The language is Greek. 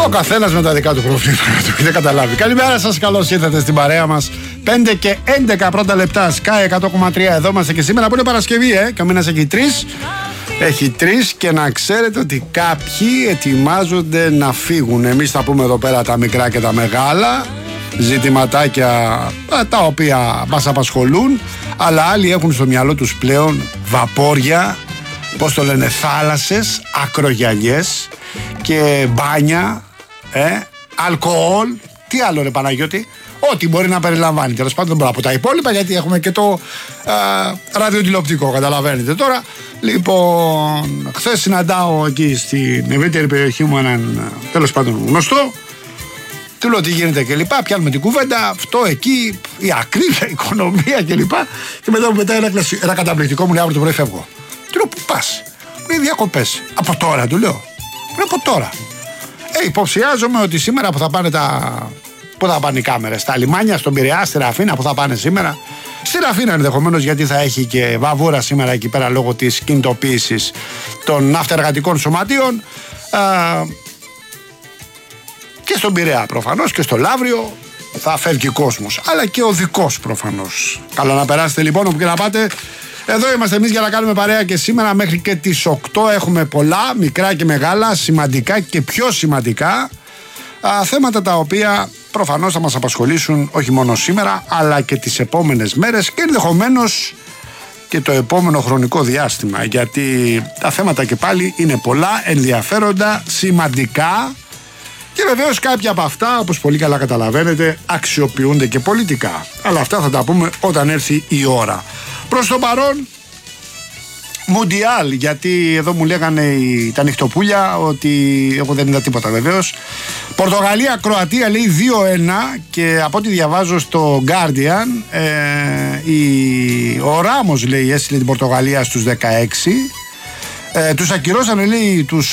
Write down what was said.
Ο καθένας με τα δικά του προβλήματα, το έχετε καταλάβει. Καλημέρα σας, καλώς ήρθατε στην παρέα μας. 5 και 11 πρώτα λεπτά, Sky 100,3. Εδώ είμαστε και σήμερα που είναι Παρασκευή, και ο μήνας έχει 3. Έχει 3 και να ξέρετε ότι κάποιοι ετοιμάζονται να φύγουν. Εμείς θα πούμε εδώ πέρα τα μικρά και τα μεγάλα ζητηματάκια τα οποία μας απασχολούν, αλλά άλλοι έχουν στο μυαλό τους πλέον βαπόρια, πώς το λένε, θάλασσες, ακρογιαλιές και μπάνια, αλκοόλ. Τι άλλο ρε Παναγιώτη? Ό,τι μπορεί να περιλαμβάνει. Τέλος πάντων από τα υπόλοιπα, γιατί έχουμε και το ραδιοτηλεοπτικό, καταλαβαίνετε τώρα. Λοιπόν, χθες συναντάω εκεί στην ευρύτερη περιοχή μου έναν τέλος πάντων γνωστό. Του λέω τι γίνεται και λοιπά, πιάνουμε την κουβέντα, αυτό εκεί, η ακρίβεια, η οικονομία και λοιπά. Και μετά μου πετάει ένα καταπληκτικό, μου λέει αύριο το πρωί φεύγω. Του λέω πού πας? Μου λέει διακοπές. Από τώρα του λέω. Από τώρα. Υποψιάζομαι ότι σήμερα που θα πάνε πού θα πάνε οι κάμερες? Στα λιμάνια, στον Πειραιά, στη Ραφίνα που θα πάνε σήμερα. Στη Ραφίνα ενδεχομένως, γιατί θα έχει και βαβούρα σήμερα εκεί πέρα λόγω της κινητοποίησης των ναυτεργατικών σωματείων. Και στον Πειραιά προφανώς και στο Λαύριο θα φεύγει κόσμος, αλλά και ο δικός προφανώς. Καλά να περάσετε λοιπόν όπου και να πάτε. Εδώ είμαστε εμείς για να κάνουμε παρέα και σήμερα μέχρι και τις 8 έχουμε πολλά, μικρά και μεγάλα, σημαντικά και πιο σημαντικά θέματα τα οποία προφανώς θα μας απασχολήσουν όχι μόνο σήμερα αλλά και τις επόμενες μέρες και ενδεχομένως και το επόμενο χρονικό διάστημα, γιατί τα θέματα και πάλι είναι πολλά, ενδιαφέροντα, σημαντικά. Και βεβαίως κάποια από αυτά, όπως πολύ καλά καταλαβαίνετε, αξιοποιούνται και πολιτικά. Αλλά αυτά θα τα πούμε όταν έρθει η ώρα. Προς το παρόν, Μουντιάλ, γιατί εδώ μου λέγανε τα νυχτοπούλια ότι εγώ δεν είδα τίποτα βεβαίως. Πορτογαλία, Κροατία λέει 2-1 και από ό,τι διαβάζω στο Guardian, ο Ράμος λέει έστειλε την Πορτογαλία στους 16. Τους ακυρώσανε λέει τους